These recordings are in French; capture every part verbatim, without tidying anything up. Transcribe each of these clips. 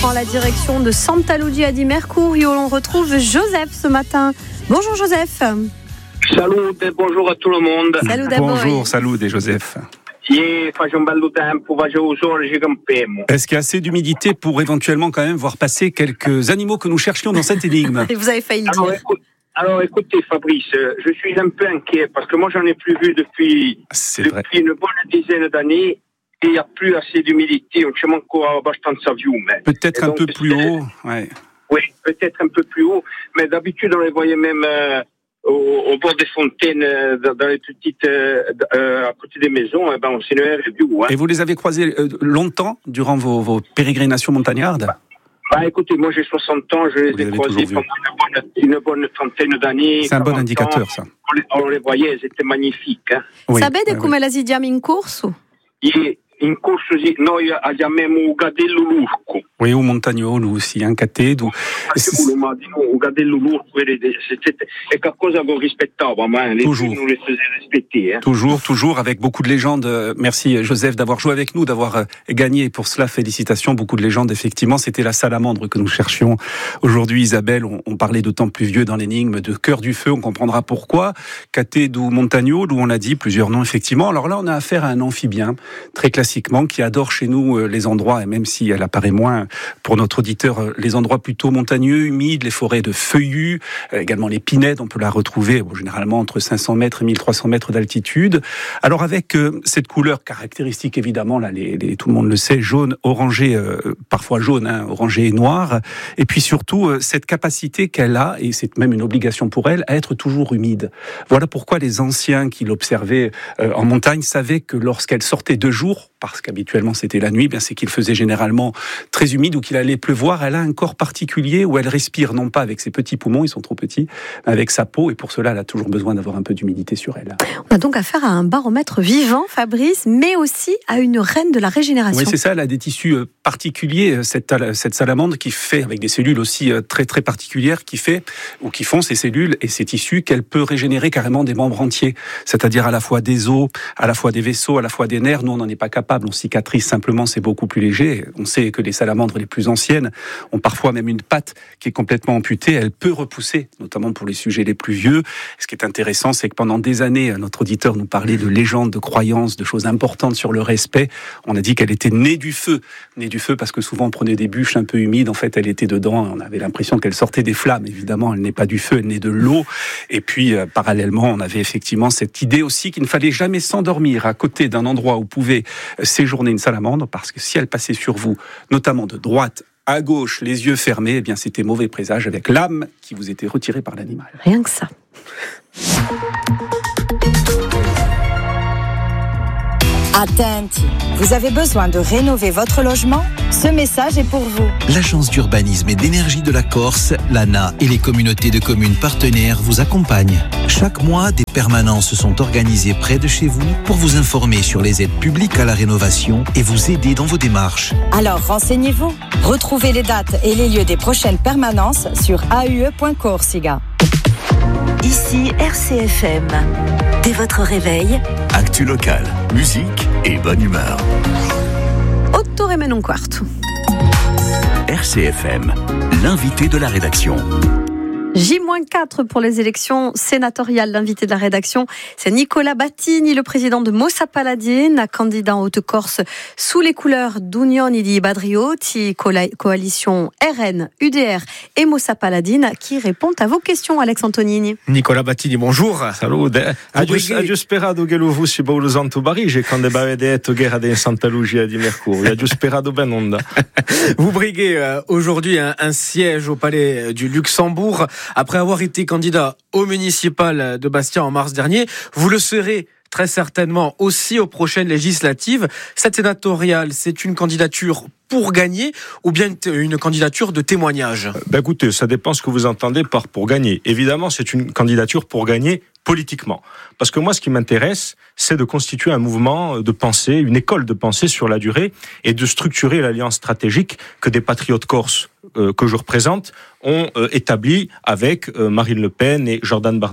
prend la direction de Santa Lucia di Mercurio. On retrouve Joseph ce matin. Bonjour Joseph. Salut, bonjour à tout le monde. Salut Bonjour, salut des Joseph. Est-ce qu'il y a assez d'humidité pour éventuellement quand même voir passer quelques animaux que nous cherchions dans cette énigme? Et vous avez failli le dire. Alors, écoute, alors écoutez Fabrice, je suis un peu inquiet parce que moi j'en ai plus vu depuis, depuis une bonne dizaine d'années et il n'y a plus assez d'humidité. On ci manca abbastanza fiume. Peut-être un peu plus haut. Ouais. Oui, peut-être un peu plus haut, mais d'habitude on les voyait même euh, au, au bord des fontaines, euh, dans les petites, euh, euh, à côté des maisons. Eh ben, on s'est vu. Hein. Et vous les avez croisés euh, longtemps durant vos, vos pérégrinations montagnardes? Bah écoutez, moi j'ai soixante ans, je les vous ai croisés pendant une bonne, une bonne trentaine d'années. C'est un bon indicateur ans. Ça. On les, on les voyait, elles étaient magnifiques. Hein. Oui. Sapete come la si chiama in corso? Et, in corso noi chiamiamo Gadello Lurco. Oui, au Montagno, nous aussi, un Catedo. O Gadello Lurco è qualcosa che rispettava, ma les toujours. Nous les faisait respecter. Hein. Toujours, toujours, avec beaucoup de légendes. Merci Joseph d'avoir joué avec nous, d'avoir gagné. Pour cela, félicitations. Beaucoup de légendes, effectivement. C'était la salamandre que nous cherchions. Aujourd'hui, Isabelle, on, on parlait de temps plus vieux dans l'énigme de Cœur du Feu. On comprendra pourquoi. Catedo Montagno, d'où on l'a dit, plusieurs noms, effectivement. Alors là, on a affaire à un amphibien, très classiquement, qui adore chez nous les endroits, et même si elle apparaît moins pour notre auditeur, les endroits plutôt montagneux, humides, les forêts de feuillus, également les pinèdes, on peut la retrouver bon, généralement entre cinq cents mètres et mille trois cents mètres d'altitude. Alors avec euh, cette couleur caractéristique, évidemment, là, les, les, tout le monde le sait, jaune, orangé, euh, parfois jaune, hein, orangé et noir, et puis surtout euh, cette capacité qu'elle a, et c'est même une obligation pour elle, à être toujours humide. Voilà pourquoi les anciens qui l'observaient euh, en montagne savaient que lorsqu'elle sortait de jour, parce qu'habituellement c'était la nuit, bien c'est qu'il faisait généralement très humide ou qu'il allait pleuvoir, elle a un corps particulier où elle respire non pas avec ses petits poumons, ils sont trop petits, mais avec sa peau, et pour cela elle a toujours besoin d'avoir un peu d'humidité sur elle. On a donc affaire à un baromètre vivant, Fabrice, mais aussi à une reine de la régénération. Oui, c'est ça, elle a des tissus particuliers, cette, cette salamandre qui fait, avec des cellules aussi très très particulières, qui fait, ou qui font ces cellules et ces tissus, qu'elle peut régénérer carrément des membres entiers, c'est-à-dire à la fois des os, à la fois des vaisseaux, à la fois des nerfs. Nous on n'en est pas capable, on cicatrise simplement, c'est beaucoup plus léger. On sait que les salamandres les plus anciennes ont parfois même une patte qui est complètement amputée, elle peut repousser, notamment pour les sujets les plus vieux. Ce qui est intéressant, c'est que pendant des années, notre auditeur nous parlait de légendes, de croyances, de choses importantes sur le respect. On a dit qu'elle était née du feu, née du feu parce que souvent on prenait des bûches un peu humides, en fait elle était dedans, on avait l'impression qu'elle sortait des flammes. Évidemment, elle n'est pas du feu, elle naît de l'eau. Et puis, euh, parallèlement, on avait effectivement cette idée aussi qu'il ne fallait jamais s'endormir à côté d'un endroit où pouvait séjourner une salamandre, parce que si elle passait sur vous, notamment de droite à gauche, les yeux fermés, eh bien c'était mauvais présage avec l'âme qui vous était retirée par l'animal. Rien que ça. Attenti, vous avez besoin de rénover votre logement? Ce message est pour vous. L'Agence d'urbanisme et d'énergie de la Corse, l'A N A et les communautés de communes partenaires vous accompagnent. Chaque mois, des permanences sont organisées près de chez vous pour vous informer sur les aides publiques à la rénovation et vous aider dans vos démarches. Alors renseignez-vous. Retrouvez les dates et les lieux des prochaines permanences sur a u e point corsica. Ici R C F M. Dès votre réveil, actu local, musique et bonne humeur. Otto Remenon Quarto. R C F M, l'invité de la rédaction. J quatre pour les élections sénatoriales. L'invité de la rédaction, c'est Nicola Battini, le président de Mossa Paladine, candidat en Haute-Corse sous les couleurs d'Unione di Badriotti, coalition R N, U D R et Mossa Paladine, qui répondent à vos questions, Alex Antonini. Nicola Battini, bonjour. Salute. Ho sperato che lo fossi Paolo Santo Parigi quando aveva detto che era di Santa Lucia di Mercurio. Ho sperato ben onda. Vous briguez euh, aujourd'hui un, un siège au Palais du Luxembourg. Après avoir été candidat au municipal de Bastia en mars dernier, vous le serez très certainement aussi aux prochaines législatives. Cette sénatoriale, c'est une candidature pour gagner ou bien une candidature de témoignage? Ben écoutez, ça dépend ce que vous entendez par pour gagner. Évidemment, c'est une candidature pour gagner politiquement. Parce que moi, ce qui m'intéresse, c'est de constituer un mouvement de pensée, une école de pensée sur la durée et de structurer l'alliance stratégique que des patriotes corses euh, que je représente ont euh, établie avec euh, Marine Le Pen et Jordan Bardella.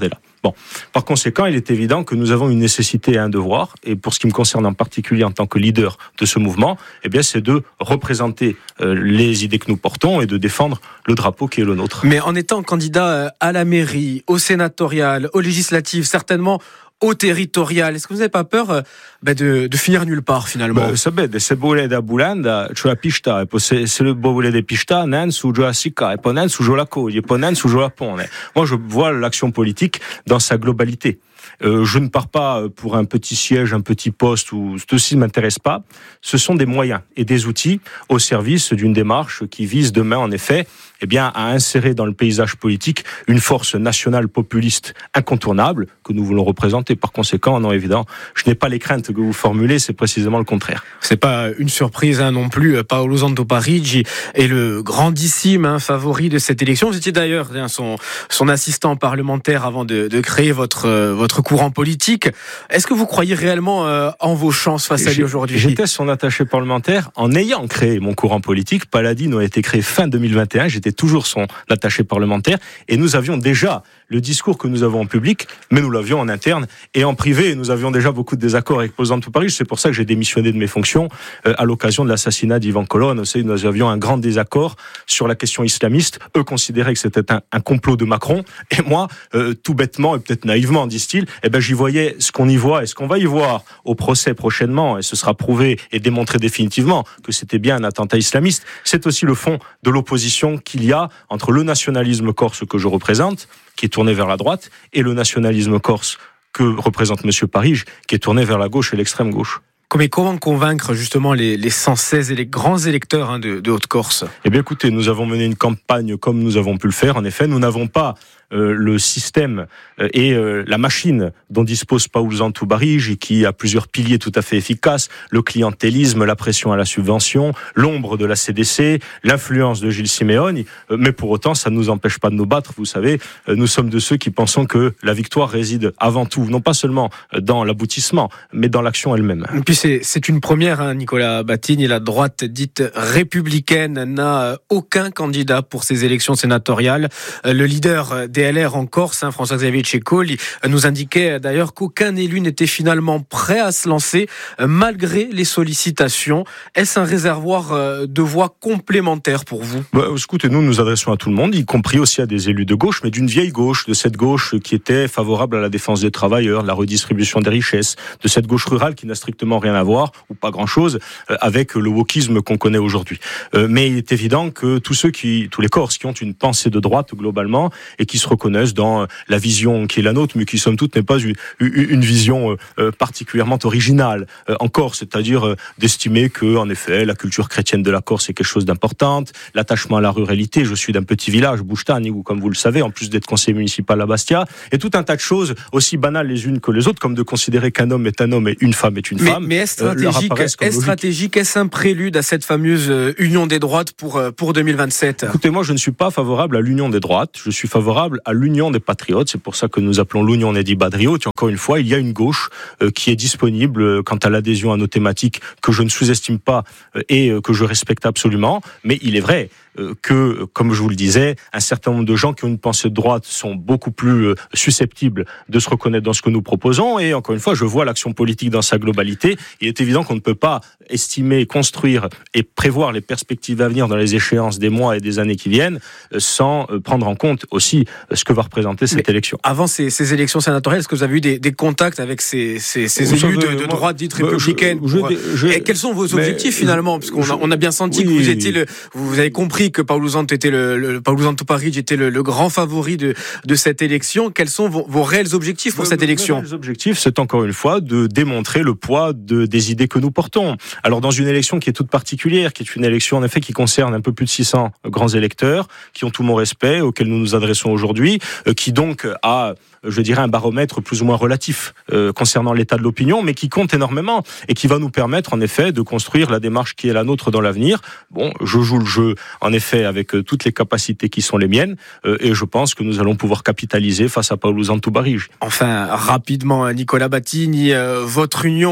Bon, par conséquent, il est évident que nous avons une nécessité et un devoir, et pour ce qui me concerne en particulier en tant que leader de ce mouvement, eh bien, c'est de représenter euh, les idées que nous portons et de défendre le drapeau qui est le nôtre. Mais en étant candidat à la mairie, au sénatorial, aux législatives, certainement au territorial, est-ce que vous n'avez pas peur euh, bah de, de finir nulle part finalement? Bah, sapete, se volete a Bulanda, cioè a pista, e poi se, se volete pista, nen su gioca sicca, e poi nen su gioca coglie, e poi nen su gioca pone. Moi, je vois l'action politique dans sa globalité. Euh, je ne pars pas pour un petit siège, un petit poste, ou ceci ne m'intéresse pas. Ce sont des moyens et des outils au service d'une démarche qui vise demain, en effet, eh bien, à insérer dans le paysage politique une force nationale populiste incontournable que nous voulons représenter. Par conséquent, non, évidemment, je n'ai pas les craintes que vous formulez, c'est précisément le contraire. C'est pas une surprise hein, non plus. Paolo Santo Parigi est le grandissime hein, favori de cette élection. Vous étiez d'ailleurs hein, son, son assistant parlementaire avant de, de créer votre, euh, votre courant politique. Est-ce que vous croyez réellement euh, en vos chances face à lui aujourd'hui? J'étais son attaché parlementaire en ayant créé mon courant politique. Paladine a été créé fin deux mille vingt et un. J'étais toujours son attaché parlementaire et nous avions déjà le discours que nous avons en public, mais nous l'avions en interne et en privé. Et nous avions déjà beaucoup de désaccords avec Paolo Santo Parigi. C'est pour ça que j'ai démissionné de mes fonctions euh, à l'occasion de l'assassinat d'Ivan Colonne. Vous savez, nous avions un grand désaccord sur la question islamiste. Eux considéraient que c'était un, un complot de Macron et moi, euh, tout bêtement et peut-être naïvement, disent-ils, eh ben j'y voyais ce qu'on y voit et ce qu'on va y voir au procès prochainement, et ce sera prouvé et démontré définitivement que c'était bien un attentat islamiste. C'est aussi le fond de l'opposition qu'il y a entre le nationalisme corse que je représente, qui est tourné vers la droite, et le nationalisme corse que représente Monsieur Parigi, qui est tourné vers la gauche et l'extrême gauche. Mais comment convaincre justement les, les cent seize et les grands électeurs hein, de, de Haute-Corse? Eh bien écoutez, nous avons mené une campagne comme nous avons pu le faire. En effet, nous n'avons pas euh, le système euh, et euh, la machine dont dispose Paolo Santo Parigi, qui a plusieurs piliers tout à fait efficaces: le clientélisme, la pression à la subvention, l'ombre de la C D C, l'influence de Gilles Simeoni. Euh, mais pour autant, ça ne nous empêche pas de nous battre. Vous savez, euh, nous sommes de ceux qui pensons que la victoire réside avant tout, non pas seulement dans l'aboutissement, mais dans l'action elle-même. Et puis c'est, c'est une première, hein, Nicola Battini. La droite dite républicaine n'a aucun candidat pour ces élections sénatoriales. Le leader des L R en Corse, hein, François-Xavier Tchéco, nous indiquait d'ailleurs qu'aucun élu n'était finalement prêt à se lancer malgré les sollicitations. Est-ce un réservoir de voix complémentaires pour vous? Bah, écoutez, nous nous adressons à tout le monde, y compris aussi à des élus de gauche, mais d'une vieille gauche, de cette gauche qui était favorable à la défense des travailleurs, de la redistribution des richesses, de cette gauche rurale qui n'a strictement rien à voir, ou pas grand-chose, avec le wokisme qu'on connaît aujourd'hui. Mais il est évident que tous ceux qui, tous les Corses qui ont une pensée de droite globalement, et qui se reconnaissent dans la vision qui est la nôtre, mais qui somme toute n'est pas une, une vision particulièrement originale en Corse, c'est-à-dire d'estimer que, en effet, la culture chrétienne de la Corse est quelque chose d'important, l'attachement à la ruralité. Je suis d'un petit village, Boustani, où, comme vous le savez, en plus d'être conseiller municipal à Bastia, et tout un tas de choses aussi banales les unes que les autres, comme de considérer qu'un homme est un homme et une femme est une mais, femme. Mais est-ce stratégique, euh, est stratégique, est-ce un prélude à cette fameuse euh, union des droites pour, euh, pour deux mille vingt-sept? Écoutez, moi je ne suis pas favorable à l'union des droites, je suis favorable à l'union des patriotes. C'est pour ça que nous appelons l'union des patriotes. Et encore une fois, il y a une gauche euh, qui est disponible euh, quant à l'adhésion à nos thématiques, que je ne sous-estime pas euh, et euh, que je respecte absolument. Mais il est vrai euh, que, comme je vous le disais, un certain nombre de gens qui ont une pensée de droite sont beaucoup plus euh, susceptibles de se reconnaître dans ce que nous proposons. Et encore une fois, je vois l'action politique dans sa globalité. Il est évident qu'on ne peut pas estimer, construire et prévoir les perspectives à venir dans les échéances des mois et des années qui viennent euh, sans euh, prendre en compte aussi euh, ce que va représenter cette Mais élection. Avant ces, ces élections sénatoriales, est-ce que vous avez eu des, des contacts avec ces, ces, ces élus de, de droite dite républicaine? je, pour, je, je, et quels sont vos objectifs mais, finalement? Parce qu'on a, on a bien senti oui, que vous étiez le, vous avez compris que Paolo Santo était le, le Paolo Santo Parigi était le, le grand favori de, de cette élection. Quels sont vos, vos réels objectifs pour le, cette élection? Les objectifs, c'est encore une fois de démontrer le poids de, des idées que nous portons. Alors dans une élection qui est toute particulière, qui est une élection en effet qui concerne un peu plus de six cents grands électeurs, qui ont tout mon respect, auxquels nous nous adressons aujourd'hui, euh, qui donc a, je dirais, un baromètre plus ou moins relatif euh, concernant l'état de l'opinion, mais qui compte énormément et qui va nous permettre en effet de construire la démarche qui est la nôtre dans l'avenir. Bon, je joue le jeu en effet avec euh, toutes les capacités qui sont les miennes euh, et je pense que nous allons pouvoir capitaliser face à Paolo Santo Parigi. Enfin, rapidement, Nicola Battini, euh, votre union euh, qui avait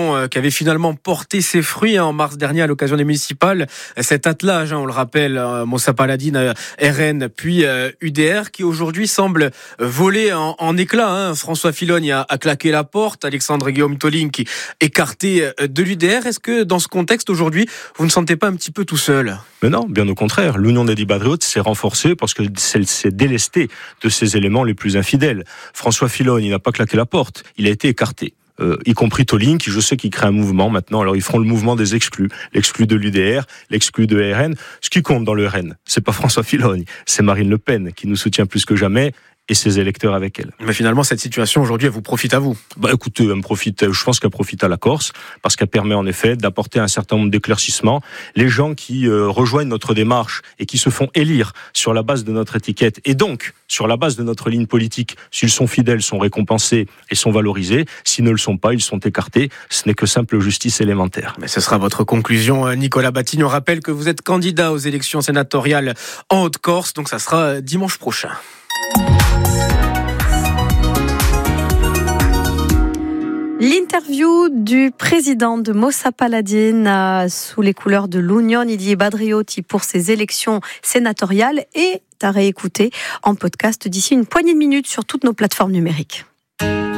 avait finalement porté ses fruits en mars dernier à l'occasion des municipales. Cet attelage, on le rappelle, Moussa Paladine, R N, puis U D R, qui aujourd'hui semble voler en, en éclats. Hein. François Fillogne a, a claqué la porte, Alexandre Guillaume Tolling qui écarté de l'U D R. Est-ce que dans ce contexte aujourd'hui, vous ne sentez pas un petit peu tout seul ? Mais non, bien au contraire. L'Union des dix patriotes s'est renforcée parce que elle s'est délestée de ses éléments les plus infidèles. François Fillogne, il n'a pas claqué la porte, il a été écarté. Euh, y compris Tolling, qui je sais qu'il crée un mouvement maintenant. Alors ils feront le mouvement des exclus, l'exclu de l'U D R, l'exclu de R N. Ce qui compte dans le R N, c'est pas François Fillogne, c'est Marine Le Pen qui nous soutient plus que jamais. Et ses électeurs avec elle. Mais finalement, cette situation aujourd'hui, elle vous profite à vous ? Bah écoutez, elle me profite, je pense qu'elle profite à la Corse, parce qu'elle permet en effet d'apporter un certain nombre d'éclaircissements. Les gens qui euh, rejoignent notre démarche et qui se font élire sur la base de notre étiquette, et donc sur la base de notre ligne politique, s'ils sont fidèles, sont récompensés et sont valorisés. S'ils ne le sont pas, ils sont écartés. Ce n'est que simple justice élémentaire. Mais ce sera votre conclusion, Nicolas Batigne. On rappelle que vous êtes candidat aux élections sénatoriales en Haute-Corse, donc ça sera dimanche prochain. L'interview du président de Moussa Paladine sous les couleurs de l'Union Idi Badriotti pour ses élections sénatoriales est à réécouter en podcast d'ici une poignée de minutes sur toutes nos plateformes numériques.